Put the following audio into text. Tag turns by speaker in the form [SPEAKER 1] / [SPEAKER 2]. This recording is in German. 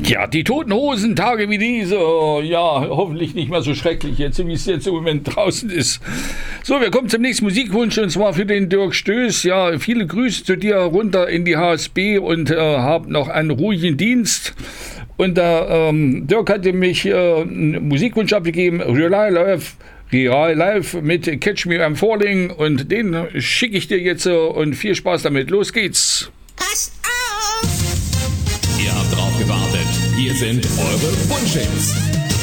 [SPEAKER 1] Ja, die Toten Hosen, Tage wie diese, ja, hoffentlich nicht mehr so schrecklich jetzt, wie es jetzt im Moment draußen ist. So, wir kommen zum nächsten Musikwunsch und zwar für den Dirk Stöß. Ja, viele Grüße zu dir runter in die HSB und hab noch einen ruhigen Dienst. Und Dirk hatte mich einen Musikwunsch abgegeben, Real Life mit Catch Me I'm Falling und den schicke ich dir jetzt und viel Spaß damit. Los geht's.
[SPEAKER 2] Pass auf!
[SPEAKER 3] Ihr habt drauf gewartet. Hier sind eure Wunschhits.